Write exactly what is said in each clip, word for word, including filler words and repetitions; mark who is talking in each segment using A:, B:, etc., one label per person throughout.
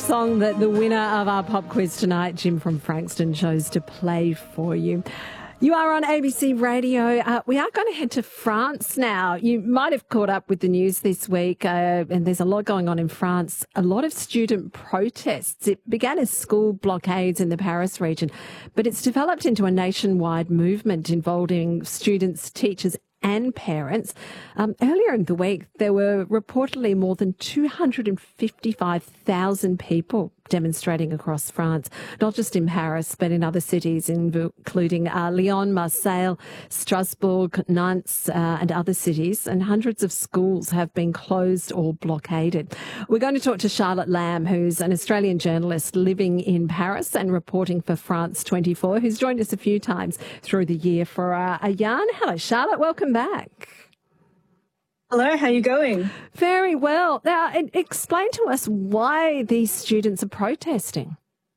A: song that the winner of our pop quiz tonight, Jim from Frankston, chose to play for you. You are on A B C Radio. Uh, we are going to head to France now. You might have caught up with the news this week, uh, and there's a lot going on in France. A lot of student protests. It began as school blockades in the Paris region, but it's developed into a nationwide movement involving students, teachers and parents. Um, earlier in the week, there were reportedly more than two hundred fifty-five thousand people demonstrating across France, not just in Paris, but in other cities, including uh, Lyon, Marseille, Strasbourg, Nantes, uh, and other cities. And hundreds of schools have been closed or blockaded. We're going to talk to Charlotte Lamb, who's an Australian journalist living in Paris and reporting for France twenty-four, who's joined us a few times through the year for uh, a yarn. Hello, Charlotte. Welcome back.
B: Hello, how are you going?
A: Very well. Now, explain to us why these students are protesting.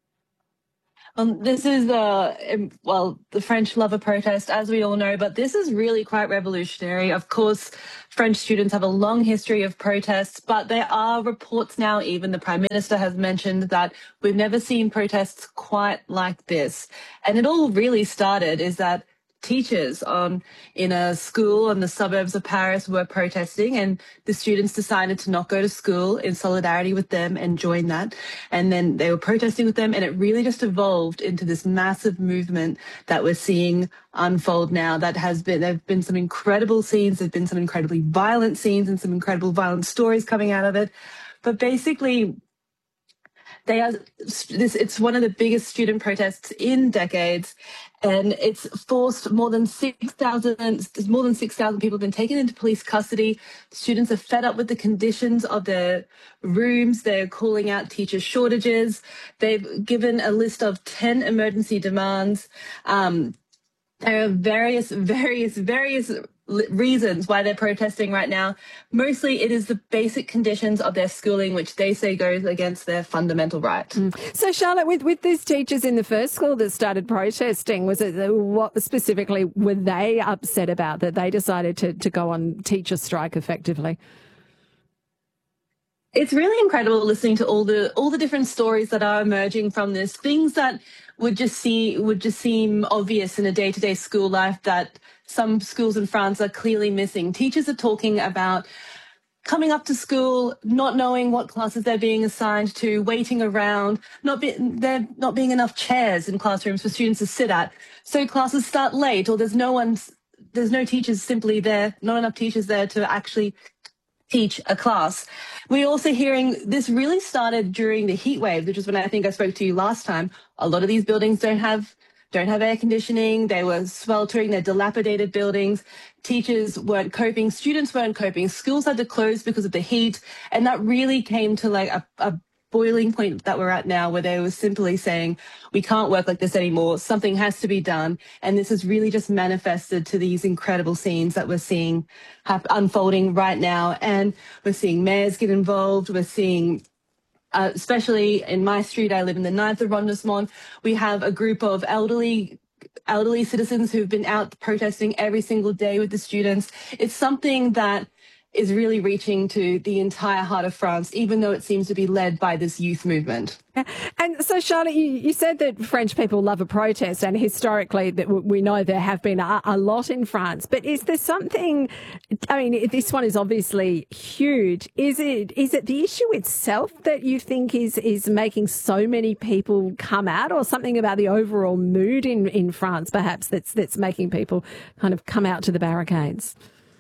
B: Um, this is, uh, well, the French love a protest, as we all know, but this is really quite revolutionary. Of course, French students have a long history of protests, but there are reports now, even the Prime Minister has mentioned that we've never seen protests quite like this. And it all really started is that teachers on in a school in the suburbs of Paris were protesting, and the students decided to not go to school in solidarity with them and join that. And then they were protesting with them, and it really just evolved into this massive movement that we're seeing unfold now. That has been, there have been some incredible scenes, there's been some incredibly violent scenes and some incredible violent stories coming out of it. But basically, They are this. It's one of the biggest student protests in decades, and it's forced more than six thousand. More than six thousand people have been taken into police custody. Students are fed up with the conditions of their rooms. They're calling out teacher shortages. They've given a list of ten emergency demands. Um, there are various, various, various reasons why they're protesting right now. Mostly it is the basic conditions of their schooling, which they say goes against their fundamental right.
A: Mm. So, Charlotte, with, with these teachers in the first school that started protesting, was it what specifically were they upset about that they decided to, to go on teacher strike effectively?
B: It's really incredible listening to all the all the different stories that are emerging from this. Things that would just see would just seem obvious in a day-to-day school life that some schools in France are clearly missing. Teachers are talking about coming up to school, not knowing what classes they're being assigned to, waiting around, not be, there not being enough chairs in classrooms for students to sit at. So classes start late, or there's no one, there's no teachers simply there, not enough teachers there to actually teach a class. We're also hearing this really started during the heat wave, which is when I think I spoke to you last time. A lot of these buildings don't have don't have air conditioning. They were sweltering, they're dilapidated buildings. Teachers weren't coping, students weren't coping, schools had to close because of the heat. And that really came to like a, a boiling point that we're at now, where they were simply saying, we can't work like this anymore. Something has to be done. And this has really just manifested to these incredible scenes that we're seeing have unfolding right now. And we're seeing mayors get involved. We're seeing Uh, especially in my street, I live in the ninth arrondissement. We have a group of elderly elderly citizens who've been out protesting every single day with the students. It's something that is really reaching to the entire heart of France, even though it seems to be led by this youth movement.
A: And so, Charlotte, you, you said that French people love a protest, and historically that we know there have been a, a lot in France. But is there something, I mean, this one is obviously huge. Is it is it the issue itself that you think is, is making so many people come out, or something about the overall mood in, in France, perhaps, that's that's making people kind of come out to the barricades?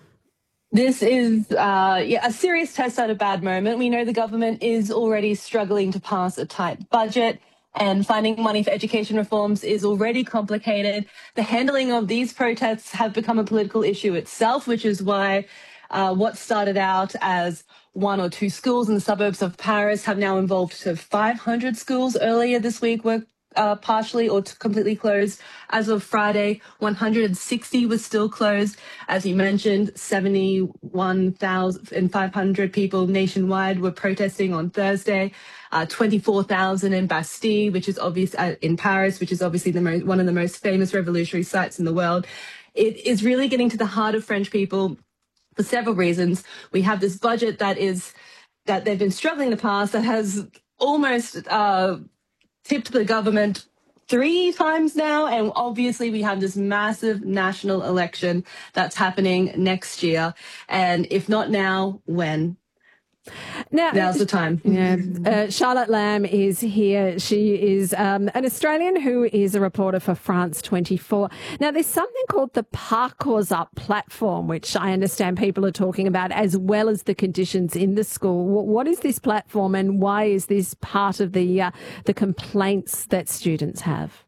B: This is uh, yeah, a serious test at a bad moment. We know the government is already struggling to pass a tight budget, and finding money for education reforms is already complicated. The handling of these protests have become a political issue itself, which is why uh, what started out as one or two schools in the suburbs of Paris have now evolved to five hundred schools. Earlier this week were Uh, partially or completely closed. As of Friday, one hundred sixty was still closed. As you mentioned, seventy-one thousand five hundred people nationwide were protesting on Thursday. Uh, twenty-four thousand in Bastille, which is obvious uh, in Paris, which is obviously the most, one of the most famous revolutionary sites in the world. It is really getting to the heart of French people for several reasons. We have this budget that is that they've been struggling to pass, that has almost uh, tipped the government three times now. And obviously we have this massive national election that's happening next year. And if not now, when?
A: Now,
B: Now's the time.
A: Yeah, uh, Charlotte Lamb is here. She is um, an Australian who is a reporter for France twenty-four. Now, there's something called the Parcours Up platform, which I understand people are talking about, as well as the conditions in the school. What is this platform, and why is this part of the uh, the complaints that students have?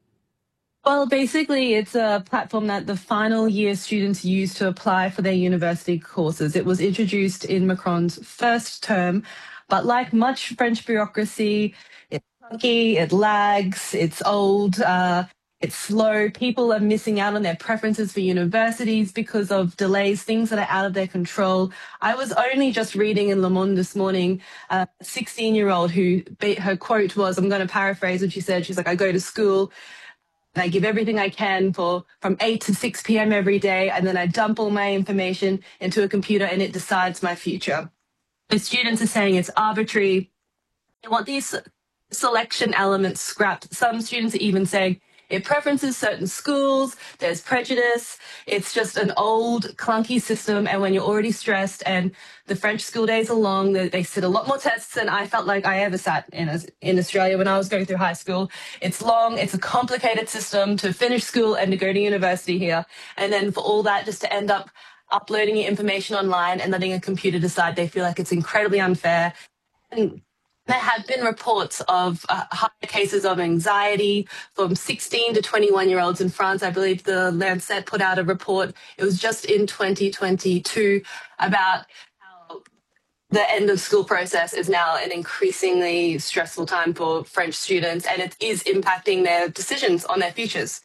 B: Well, basically, it's a platform that the final year students use to apply for their university courses. It was introduced in Macron's first term, but like much French bureaucracy, it's clunky, it lags, it's old, uh, it's slow. People are missing out on their preferences for universities because of delays, things that are out of their control. I was only just reading in Le Monde this morning a sixteen-year-old who, her quote was, I'm going to paraphrase what she said, she's like, I go to school, and I give everything I can for from eight to six p.m. every day, and then I dump all my information into a computer and it decides my future. The students are saying it's arbitrary. They want these selection elements scrapped. Some students are even saying it preferences certain schools, there's prejudice, it's just an old, clunky system, and when you're already stressed and the French school days are long, they, they sit a lot more tests than I felt like I ever sat in, a, in Australia when I was going through high school. It's long, it's a complicated system to finish school and to go to university here, and then for all that just to end up uploading your information online and letting a computer decide, they feel like it's incredibly unfair. And there have been reports of uh, high cases of anxiety from sixteen to twenty-one-year-olds in France. I believe the Lancet put out a report. It was just in twenty twenty-two about how the end of school process is now an increasingly stressful time for French students, and it is impacting their decisions on their futures.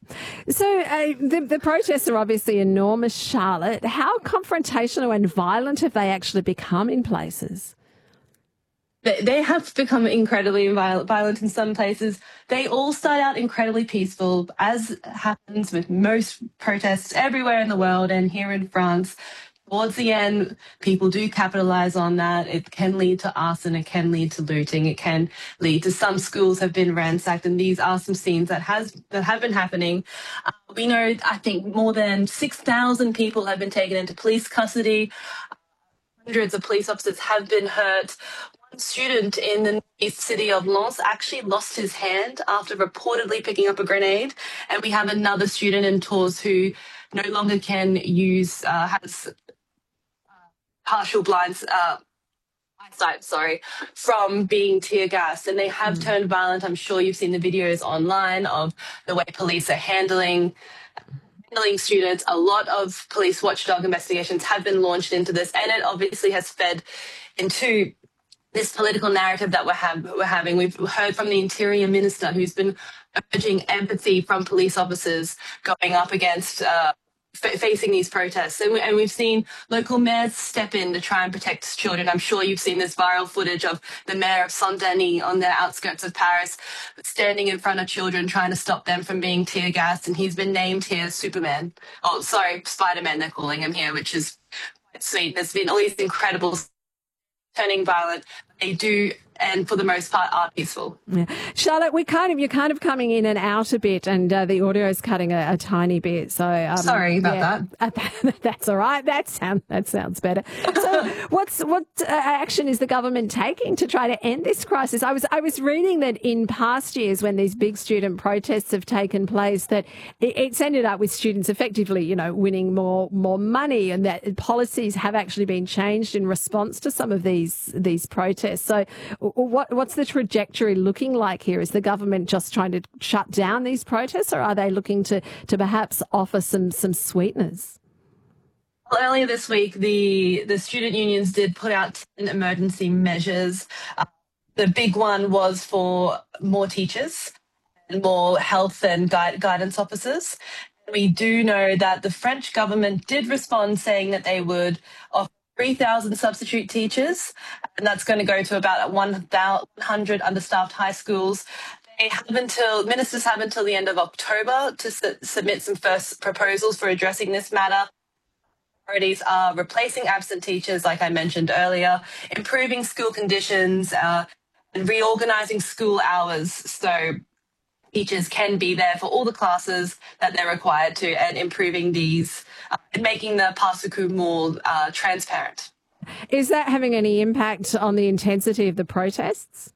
A: So uh, the, the protests are obviously enormous, Charlotte. How confrontational and violent have they actually become in places?
B: They have become incredibly violent in some places. They all start out incredibly peaceful, as happens with most protests everywhere in the world and here in France. Towards the end, people do capitalize on that. It can lead to arson, it can lead to looting, it can lead to some schools have been ransacked, and these are some scenes that has that have been happening. Uh, we know, I think, more than six thousand people have been taken into police custody. Hundreds of police officers have been hurt. One student in the east city of Lens actually lost his hand after reportedly picking up a grenade. And we have another student in Tours who no longer can use, uh, has uh, partial blinds, uh, eyesight, sorry, from being tear gassed. And they have mm. turned violent. I'm sure you've seen the videos online of the way police are handling handling students. A lot of police watchdog investigations have been launched into this, and it obviously has fed into this political narrative that we're, have, we're having. We've heard from the Interior Minister who's been urging empathy from police officers going up against uh, f- facing these protests. And, we, and we've seen local mayors step in to try and protect children. I'm sure you've seen this viral footage of the mayor of Saint-Denis on the outskirts of Paris standing in front of children trying to stop them from being tear gassed. And he's been named here Superman. Oh, sorry, Spider-Man they're calling him here, which is quite sweet. There's been all these incredible turning violent. They do, and for the most part, are peaceful.
A: Yeah. Charlotte, we kind of you're kind of coming in and out a bit, and uh, the audio is cutting a, a tiny bit. So um,
B: sorry about
A: yeah, that. That's all right. That sound that sounds better. So, what's what uh, action is the government taking to try to end this crisis? I was I was reading that in past years, when these big student protests have taken place, that it, it's ended up with students effectively, you know, winning more more money, and that policies have actually been changed in response to some of these these protests. So what, what's the trajectory looking like here? Is the government just trying to shut down these protests, or are they looking to, to perhaps offer some, some sweeteners?
B: Well, earlier this week, the, the student unions did put out ten emergency measures. Uh, the big one was for more teachers and more health and guide, guidance officers. We do know that the French government did respond, saying that they would offer three thousand substitute teachers, and that's going to go to about one hundred understaffed high schools. They have until, ministers have until the end of October to su- submit some first proposals for addressing this matter. Priorities are replacing absent teachers, like I mentioned earlier, improving school conditions, uh, and reorganizing school hours so teachers can be there for all the classes that they're required to, and improving these uh, and making the parcours more uh, transparent.
A: Is that having any impact on the intensity of the protests?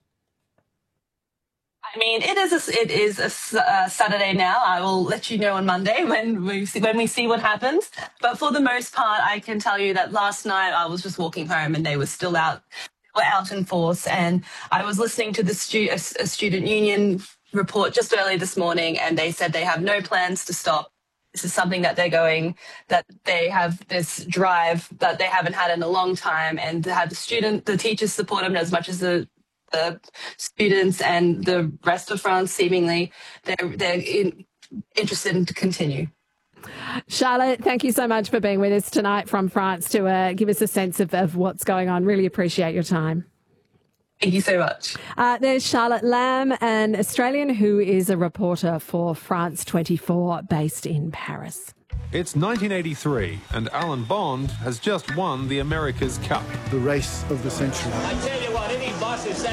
B: I mean, it is a, it is a uh, Saturday now. I will let you know on Monday when we see, when we see what happens. But for the most part, I can tell you that last night I was just walking home and they were still out, were out in force. And I was listening to the stu- a, a student union report just early this morning, and they said they have no plans to stop. This is something that they're going, that they have this drive that they haven't had in a long time, and to have the student, the teachers support them as much as the the students and the rest of France, seemingly, they're, they're in, interested in to continue.
A: Charlotte, thank you so much for being with us tonight from France to uh, give us a sense of, of what's going on. Really appreciate your time.
B: Thank you so much.
A: Uh, there's Charlotte Lamb, an Australian who is a reporter for France twenty-four based in Paris.
C: It's nineteen eighty-three and Alan Bond has just won the America's Cup.
D: The race of the century.
E: I tell you what, any boss is